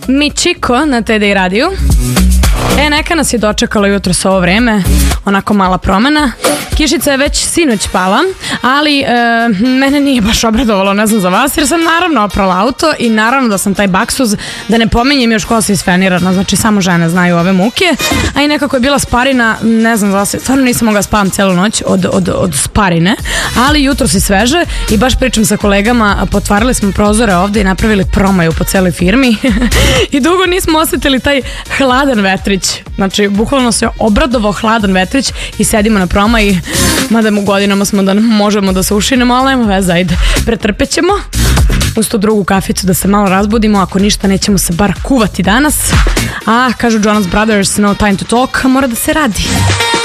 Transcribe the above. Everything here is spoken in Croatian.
Michiko na TD radiju. Neka nas je dočekalo jutro s ovo vreme, onako mala promena. Kišica je već sinoć pala, ali mene nije baš obradovalo, ne znam za vas, jer sam naravno oprala auto i naravno da sam taj baksuz, da ne pominjem još kosa isfenirana, znači samo žene znaju ove muke, a i nekako je bila sparina, ne znam za vas, stvarno nisam mogla spavam celu noć od sparine, ali jutro si sveže i baš pričam sa kolegama, potvarili smo prozore ovde i napravili promaju po celoj firmi i dugo nismo osjetili taj hladan vetrić, znači bukvalno se obradovao hladan vetrić i sedimo na promaji. Mada u godinama smo da možemo da se ušinemo, ali nema veze, ajde, pretrpet ćemo. Uz tu drugu kaficu da se malo razbudimo, ako ništa nećemo se bar kuvati danas. A, kažu Jonas Brothers, no time to talk, mora da se radi.